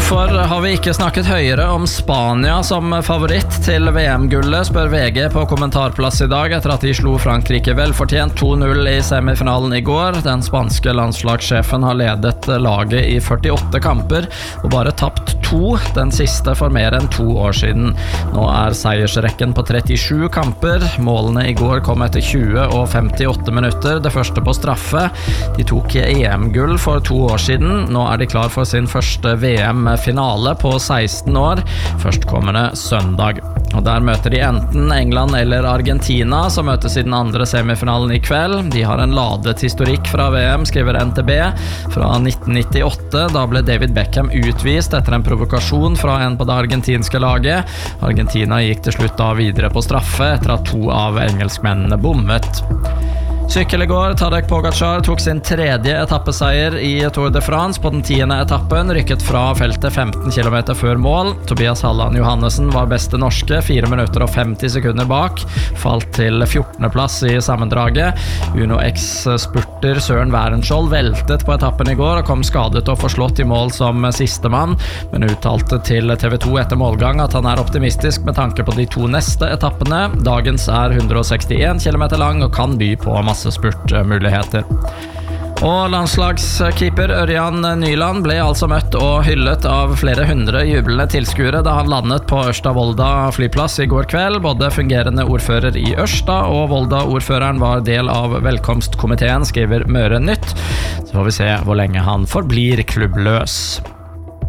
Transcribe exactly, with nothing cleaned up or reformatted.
Hvorfor har vi ikke snakket høyere om Spania som favoritt til V M-gullet, spør V G på kommentarplass i dag etter at de slo Frankrike velfortjent to null i semifinalen i går. Den spanske landslagssjefen har ledet laget i førtiåtte kamper og bare tapt to, den siste for mer enn to år siden. Nå er seiersrekken på trettisju kamper. Målene i går kom etter tjue og femtiåtte minutter, det første på straffe. De tok E M-gull for to år siden. Nå er de klar for sin første V M-finale på seksten år, førstkommende søndag. Og der møter de enten England eller Argentina, som møtes i den andre semifinalen i kveld. De har en ladet historikk fra V M, skriver N T B, fra nitten nittiåtte. Da ble David Beckham utvist etter en provokasjon fra en på det argentinske laget. Argentina gikk til slutt da videre på straffe etter at to av engelskmennene bommet. Sykkel i går, Tadej Pogačar tok sin tredje etappeseier i Tour de France. På den tiende etappen rykket fra feltet femten kilometer før mål. Tobias Halland Johannessen var beste norske, fire minutter og femti sekunder bak. Falt til fjortende plass i sammendraget. Uno X-spurter Søren Wærenskjold veltet på etappen i går og kom skadet og forslått i mål som sistemann, men uttalte til T V to etter målgang at han er optimistisk med tanke på de to neste etappene. Dagens er hundre og sekstien kilometer lang og kan by på masse spurtmuligheter. Og landslagskeeper Ørjan Nyland ble altså møtt og hyllet av flere hundre jublende tilskuere da han landet på Ørsta Volda flyplass i går kveld. Både fungerende ordfører i Ørsta og Volda-ordføreren var del av velkomstkomiteen, skriver Møre Nytt. Så får vi se hvor lenge han forblir klubbløs.